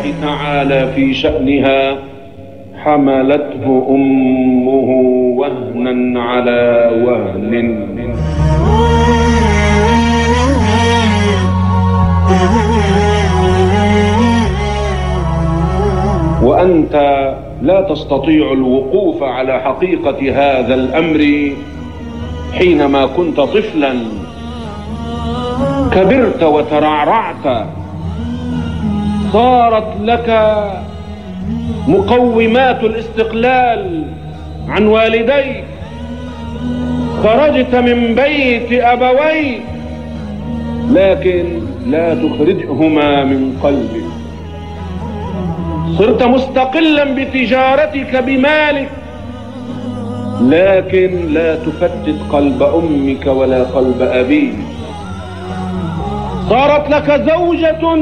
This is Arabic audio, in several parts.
تعالى في شأنها: حملته أمه وهنا على وهن. وأنت لا تستطيع الوقوف على حقيقة هذا الأمر حينما كنت طفلا. كبرت وترعرعت، صارت لك مقومات الاستقلال عن والديك، خرجت من بيت أبويك لكن لا تخرجهما من قلبك. صرت مستقلا بتجارتك بمالك لكن لا تفتت قلب أمك ولا قلب أبيك. صارت لك زوجة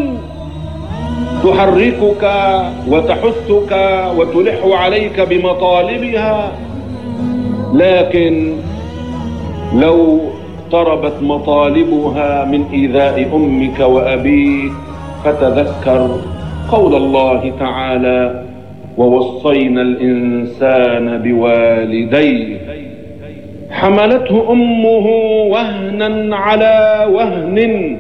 تحركك وتحثك وتلح عليك بمطالبها، لكن لو اقتربت مطالبها من إيذاء أمك وأبيك فتذكر قول الله تعالى: ووصينا الإنسان بوالديه. حملته أمه وهنا على وهن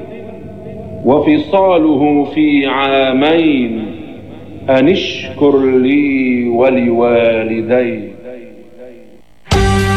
وفصاله في عامين أن اشكر لي ولوالديك.